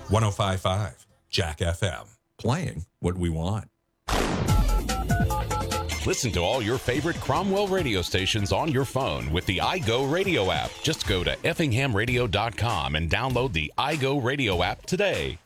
105.5 Jack FM. Playing what we want. Listen to all your favorite Cromwell radio stations on your phone with the iGo Radio app. Just go to effinghamradio.com and download the iGo Radio app today.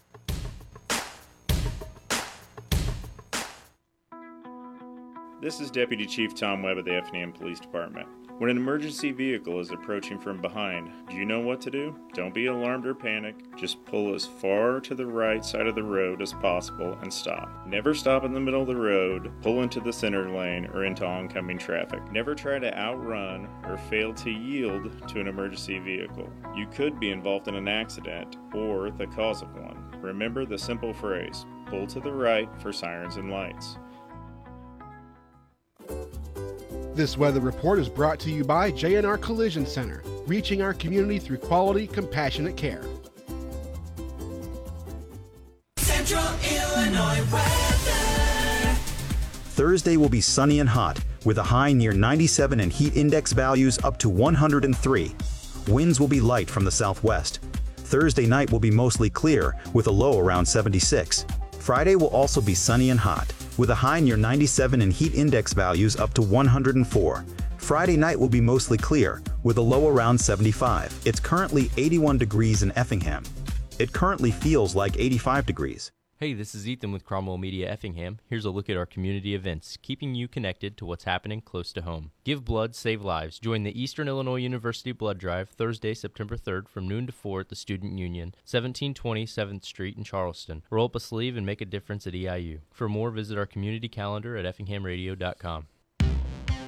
This is Deputy Chief Tom Webb of the Effingham Police Department. When an emergency vehicle is approaching from behind, do you know what to do? Don't be alarmed or panic. Just pull as far to the right side of the road as possible and stop. Never stop in the middle of the road, pull into the center lane, or into oncoming traffic. Never try to outrun or fail to yield to an emergency vehicle. You could be involved in an accident or the cause of one. Remember the simple phrase, pull to the right for sirens and lights. This weather report is brought to you by J&R Collision Center, reaching our community through quality, compassionate care. Central Illinois weather. Thursday will be sunny and hot, with a high near 97 and heat index values up to 103. Winds will be light from the southwest. Thursday night will be mostly clear, with a low around 76. Friday will also be sunny and hot, with a high near 97 and heat index values up to 104. Friday night will be mostly clear, with a low around 75. It's currently 81 degrees in Effingham. It currently feels like 85 degrees. Hey, this is Ethan with Cromwell Media Effingham. Here's a look at our community events, keeping you connected to what's happening close to home. Give blood, save lives. Join the Eastern Illinois University Blood Drive Thursday, September 3rd from noon to 4 at the Student Union, 1720 7th Street in Charleston. Roll up a sleeve and make a difference at EIU. For more, visit our community calendar at effinghamradio.com.